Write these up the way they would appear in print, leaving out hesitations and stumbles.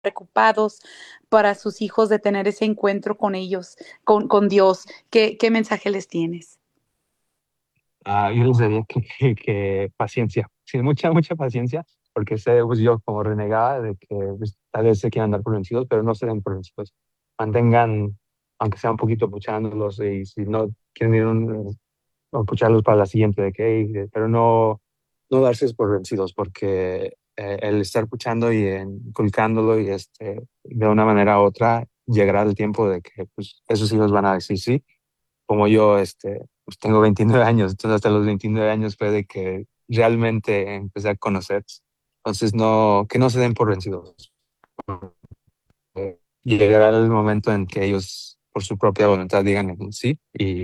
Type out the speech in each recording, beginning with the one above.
preocupados para sus hijos de tener ese encuentro con ellos, con Dios. ¿Qué mensaje les tienes? Yo les diría que paciencia, sí, mucha paciencia, porque sé, pues yo como renegada de que pues, tal vez se quieran dar por vencidos, pero no se den por vencidos. Mantengan, aunque sea un poquito puchándolos, y si no quieren ir o pucharlos para la siguiente, de que, "Hey", pero no darse por vencidos, porque el estar puchando y inculcándolo y de una manera u otra, llegará el tiempo de que pues, esos hijos van a decir sí, como yo, pues tengo 29 años, entonces hasta los 29 años fue de que realmente empecé a conocer. Entonces, no, que no se den por vencidos. Llegará el momento en que ellos, por su propia voluntad, digan el sí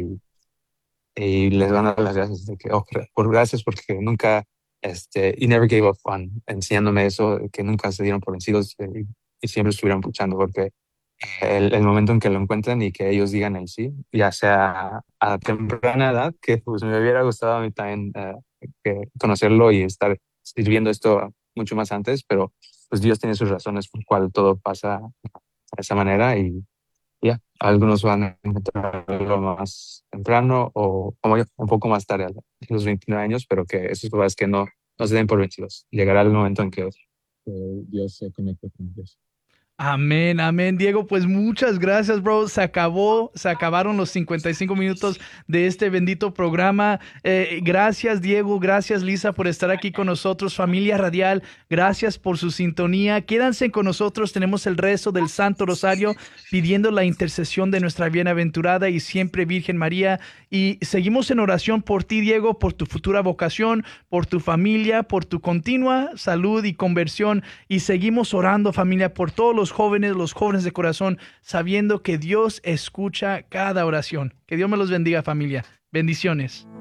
y les van a dar las gracias de que, oh, por gracias porque nunca, y never gave up on enseñándome eso, que nunca se dieron por vencidos y siempre estuvieron luchando porque el momento en que lo encuentren y que ellos digan el sí, ya sea a temprana edad, que pues me hubiera gustado a mí también que conocerlo y estar sirviendo esto mucho más antes, pero pues Dios tiene sus razones por cual todo pasa de esa manera y ya, algunos van a encontrarlo más temprano o como yo, un poco más tarde, a los 29 años, pero que esos papás que no se den por vencidos. Llegará el momento en que Dios se conecte con ellos. Amén, amén, Diego. Pues muchas gracias, bro. Se acabaron los 55 minutos de este bendito programa. Gracias, Diego. Gracias, Lisa, por estar aquí con nosotros. Familia Radial, gracias por su sintonía. Quédense con nosotros. Tenemos el rezo del Santo Rosario pidiendo la intercesión de nuestra bienaventurada y siempre Virgen María. Y seguimos en oración por ti, Diego, por tu futura vocación, por tu familia, por tu continua salud y conversión. Y seguimos orando, familia, por todos los jóvenes de corazón, sabiendo que Dios escucha cada oración. Que Dios me los bendiga, familia. Bendiciones.